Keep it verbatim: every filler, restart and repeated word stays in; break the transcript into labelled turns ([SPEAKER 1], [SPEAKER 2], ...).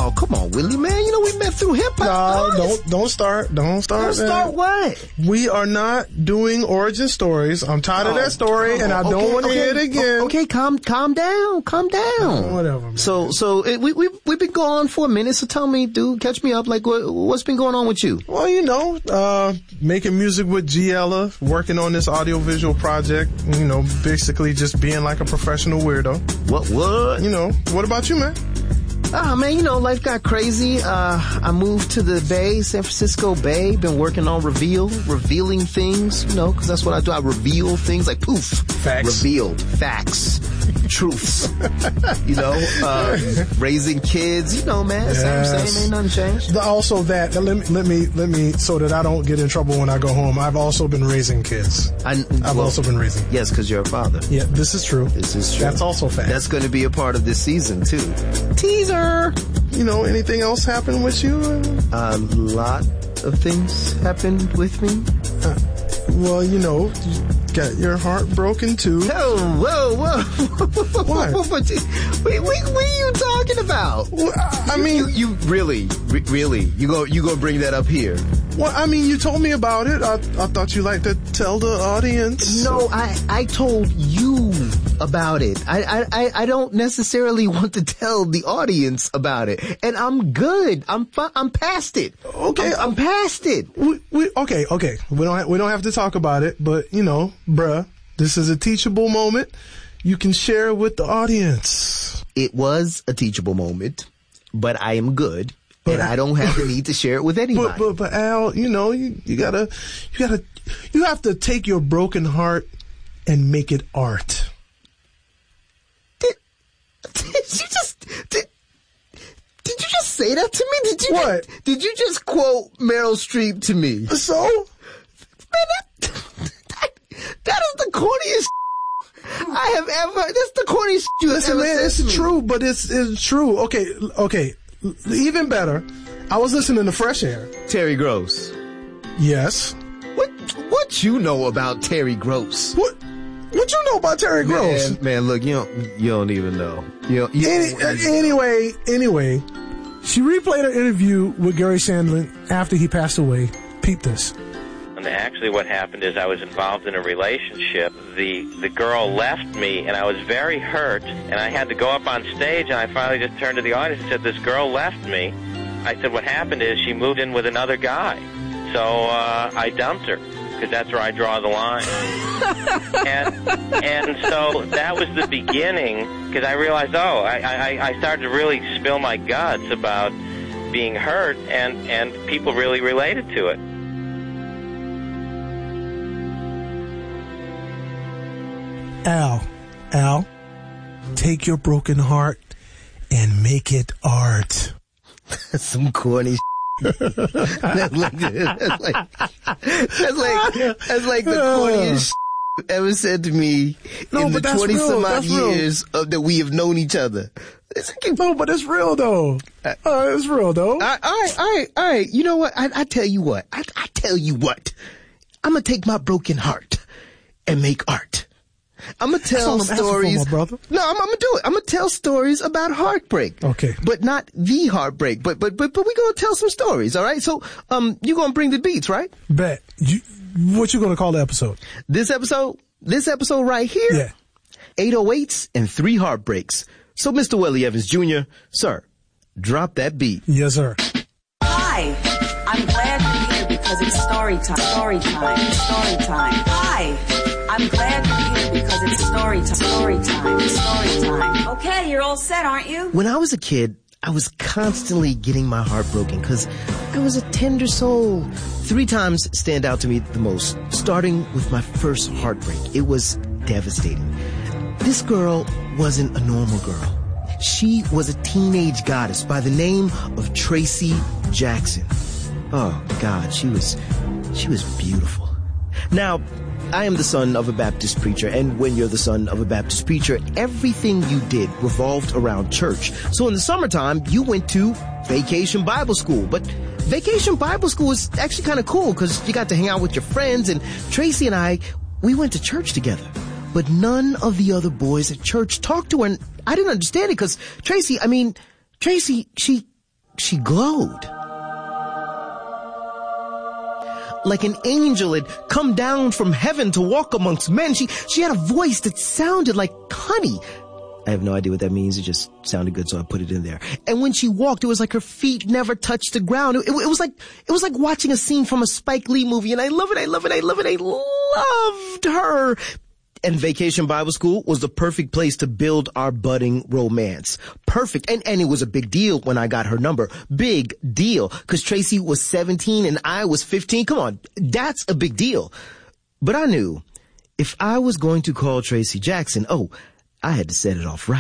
[SPEAKER 1] Oh, come on, Willie, man. You know we met through hip hop.
[SPEAKER 2] No, don't don't start. Don't start.
[SPEAKER 1] Don't start what?
[SPEAKER 2] We are not doing origin stories. I'm tired
[SPEAKER 1] oh,
[SPEAKER 2] of that story,
[SPEAKER 1] oh,
[SPEAKER 2] and I
[SPEAKER 1] okay,
[SPEAKER 2] don't want to
[SPEAKER 1] okay,
[SPEAKER 2] hear it again.
[SPEAKER 1] Okay, calm, calm down, calm down.
[SPEAKER 2] Oh, whatever. Man.
[SPEAKER 1] So, so it, we we we've been going for a minute. So tell me, dude, catch me up. Like, what what's been going on with you?
[SPEAKER 2] Well, you know, uh, making music with Giella, working on this audiovisual project. You know, basically just being like a professional weirdo.
[SPEAKER 1] What what?
[SPEAKER 2] You know, what about you, man?
[SPEAKER 1] Ah, man, you know, life got crazy. Uh, I moved to the Bay, San Francisco Bay. Been working on Reveal, revealing things, you know, because that's what I do. I reveal things like poof.
[SPEAKER 2] Facts.
[SPEAKER 1] Revealed. Facts. Truths. You know, uh, raising kids, you know, man.
[SPEAKER 2] Yes.
[SPEAKER 1] Same, same, ain't nothing changed.
[SPEAKER 2] The, also that, let me, let me, let me, so that I don't get in trouble when I go home, I've also been raising kids. I, I've
[SPEAKER 1] well,
[SPEAKER 2] also been raising.
[SPEAKER 1] Yes, because you're a father.
[SPEAKER 2] Yeah, this is true.
[SPEAKER 1] This is true.
[SPEAKER 2] That's also fact.
[SPEAKER 1] That's going to be a part of this season, too. Teaser!
[SPEAKER 2] You know, anything else happen with you?
[SPEAKER 1] A lot of things happened with me.
[SPEAKER 2] Uh, well, you know, you got your heart broken too.
[SPEAKER 1] Oh, whoa, whoa.
[SPEAKER 2] What?
[SPEAKER 1] what, what, what, what are you talking about?
[SPEAKER 2] Well, I mean,
[SPEAKER 1] you, you really, re- really, you go, you gonna bring that up here?
[SPEAKER 2] Well, I mean, you told me about it. I, I thought you liked to tell the audience.
[SPEAKER 1] No, I, I told you about it. I, I, I don't necessarily want to tell the audience about it. And I'm good. I'm fi- I'm past it.
[SPEAKER 2] Okay.
[SPEAKER 1] I'm, I'm past it.
[SPEAKER 2] We, we, okay, okay. We don't, ha- we don't have to talk about it, but you know, bruh, this is a teachable moment. You can share it with the audience.
[SPEAKER 1] It was a teachable moment, but I am good.
[SPEAKER 2] But
[SPEAKER 1] and I don't have the need to share it with anybody.
[SPEAKER 2] But, but, but Al, you know, you, you gotta, you gotta, you have to take your broken heart and make it art.
[SPEAKER 1] Did, did you just, did, did you just say that to me? Did you
[SPEAKER 2] What?
[SPEAKER 1] Just, did you just quote Meryl Streep to me?
[SPEAKER 2] So?
[SPEAKER 1] Man, that, that, that is the corniest I have ever, that's the corniest you have
[SPEAKER 2] Listen,
[SPEAKER 1] ever
[SPEAKER 2] man,
[SPEAKER 1] said
[SPEAKER 2] it's
[SPEAKER 1] to me.
[SPEAKER 2] true, but it's, it's true. Okay, okay. Even better, I was listening to Fresh Air.
[SPEAKER 1] Terry Gross.
[SPEAKER 2] Yes.
[SPEAKER 1] What what you know about Terry Gross?
[SPEAKER 2] What what you know about Terry Gross?
[SPEAKER 1] Man, man look, you don't you don't even know. You don't, you
[SPEAKER 2] Any,
[SPEAKER 1] don't,
[SPEAKER 2] uh, anyway, anyway, she replayed her interview with Gary Shandling after he passed away. Peep this.
[SPEAKER 3] And actually what happened is I was involved in a relationship. The the girl left me, and I was very hurt, and I had to go up on stage, and I finally just turned to the audience and said, this girl left me. I said, what happened is she moved in with another guy. So uh, I dumped her, because that's where I draw the line. and and so that was the beginning, because I realized, oh, I, I, I started to really spill my guts about being hurt, and, and people really related to it.
[SPEAKER 2] Al, Al, take your broken heart and make it art.
[SPEAKER 1] Some corny that's like, that's like, that's like, that's like the corniest you ever said to me
[SPEAKER 2] no,
[SPEAKER 1] in the twenty
[SPEAKER 2] real,
[SPEAKER 1] some odd
[SPEAKER 2] real.
[SPEAKER 1] years of, that we have known each other.
[SPEAKER 2] No, but it's real though. Uh, it's real though.
[SPEAKER 1] All right, all right, all right, all right. You know what? I, I tell you what. I, I tell you what. I'm gonna take my broken heart and make art. I'm gonna tell
[SPEAKER 2] That's all I'm
[SPEAKER 1] stories.
[SPEAKER 2] asking for, my brother.
[SPEAKER 1] No, I'm, I'm gonna do it. I'm gonna tell stories about heartbreak.
[SPEAKER 2] Okay,
[SPEAKER 1] but not the heartbreak. But but but but we gonna tell some stories. All right. So um, you gonna bring the beats, right?
[SPEAKER 2] Bet. You, what you gonna call the episode?
[SPEAKER 1] This episode. This episode right here.
[SPEAKER 2] Yeah.
[SPEAKER 1] eight oh eights and three heartbreaks. So, Mister Willie Evans Junior, sir, drop that beat.
[SPEAKER 2] Yes, sir.
[SPEAKER 4] Hi, I'm glad you're here because it's story time. Story time. Story time. Hi, I'm glad you're here because it's story time. Story time. Story time. Okay, you're all set, aren't you?
[SPEAKER 1] When I was a kid, I was constantly getting my heart broken because I was a tender soul. Three times stand out to me the most, starting with my first heartbreak. It was devastating. This girl wasn't a normal girl. She was a teenage goddess by the name of Tracy Jackson. Oh, God, she was, she was beautiful. Now, I am the son of a Baptist preacher, and when you're the son of a Baptist preacher, everything you did revolved around church. So in the summertime, you went to Vacation Bible School. But Vacation Bible School is actually kind of cool because you got to hang out with your friends, and Tracy and I, we went to church together. But none of the other boys at church talked to her, and I didn't understand it because Tracy, I mean, Tracy, she, she glowed. Like an angel had come down from heaven to walk amongst men. She, she had a voice that sounded like honey. I have no idea what that means. It just sounded good, so I put it in there. And when she walked, it was like her feet never touched the ground. It, it, it was like, it was like watching a scene from a Spike Lee movie, and I love it, I love it, I love it, I loved her. And Vacation Bible School was the perfect place to build our budding romance. Perfect. And, and it was a big deal when I got her number. Big deal. Cause Tracy was seventeen and I was fifteen. Come on. That's a big deal. But I knew if I was going to call Tracy Jackson, oh, I had to set it off right.